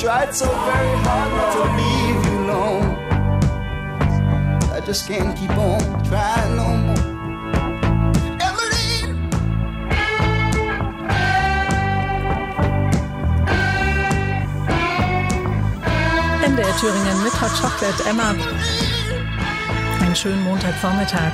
tried so very hard not to leave you alone. I just can't keep on trying no more. MDR Thüringen mit Hot Chocolate, Emma. Einen schönen Montagvormittag.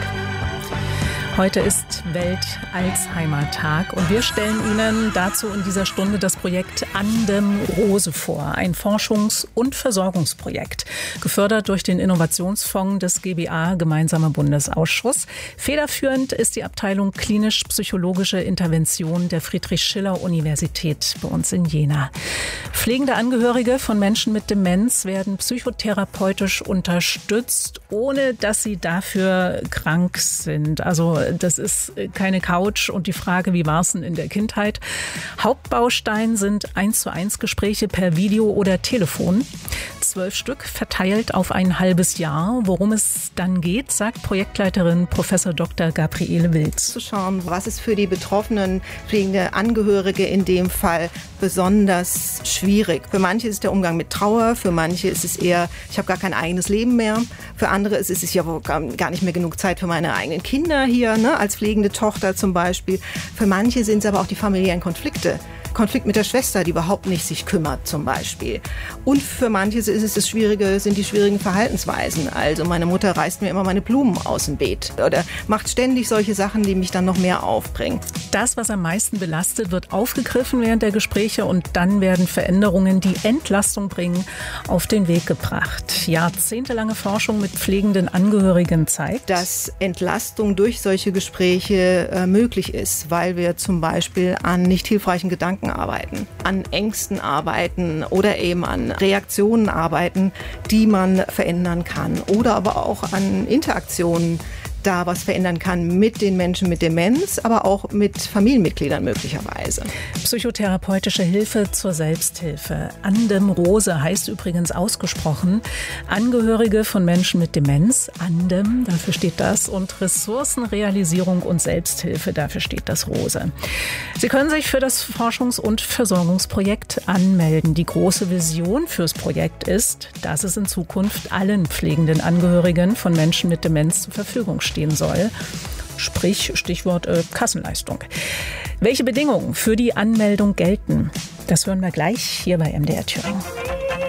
Heute ist Welt-Alzheimer-Tag und wir stellen Ihnen dazu in dieser Stunde das Projekt Andem Rose vor. Ein Forschungs- und Versorgungsprojekt, gefördert durch den Innovationsfonds des GBA, Gemeinsamer Bundesausschuss. Federführend ist die Abteilung Klinisch-Psychologische Intervention der Friedrich-Schiller-Universität bei uns in Jena. Pflegende Angehörige von Menschen mit Demenz werden psychotherapeutisch unterstützt, ohne dass sie dafür krank sind. Also das ist keine Couch und die Frage, wie war es denn in der Kindheit? Hauptbaustein sind 1:1 Gespräche per Video oder Telefon. 12 Stück verteilt auf ein halbes Jahr. Worum es dann geht, sagt Projektleiterin Prof. Dr. Gabriele Wilz. Zu schauen, was ist für die betroffenen pflegende Angehörige in dem Fall besonders schwierig. Für manche ist der Umgang mit Trauer, für manche ist es eher, ich habe gar kein eigenes Leben mehr. Für andere ist es ja gar nicht mehr genug Zeit für meine eigenen Kinder hier, ne, als pflegende Tochter zum Beispiel. Für manche sind es aber auch die familiären Konflikte. Konflikt mit der Schwester, die überhaupt nicht sich kümmert zum Beispiel. Und für manche ist es sind die schwierigen Verhaltensweisen. Also meine Mutter reißt mir immer meine Blumen aus dem Beet oder macht ständig solche Sachen, die mich dann noch mehr aufbringen. Das, was am meisten belastet, wird aufgegriffen während der Gespräche und dann werden Veränderungen, die Entlastung bringen, auf den Weg gebracht. Jahrzehntelange Forschung mit pflegenden Angehörigen zeigt, dass Entlastung durch solche Gespräche möglich ist, weil wir zum Beispiel an nicht hilfreichen Gedanken arbeiten, an Ängsten arbeiten oder eben an Reaktionen arbeiten, die man verändern kann oder aber auch an Interaktionen da was verändern kann mit den Menschen mit Demenz, aber auch mit Familienmitgliedern möglicherweise. Psychotherapeutische Hilfe zur Selbsthilfe. Andem Rose heißt übrigens ausgesprochen Angehörige von Menschen mit Demenz. Andem, dafür steht das. Und Ressourcenrealisierung und Selbsthilfe, dafür steht das Rose. Sie können sich für das Forschungs- und Versorgungsprojekt anmelden. Die große Vision fürs Projekt ist, dass es in Zukunft allen pflegenden Angehörigen von Menschen mit Demenz zur Verfügung stehen soll. Sprich, Stichwort Kassenleistung. Welche Bedingungen für die Anmeldung gelten, das hören wir gleich hier bei MDR Thüringen.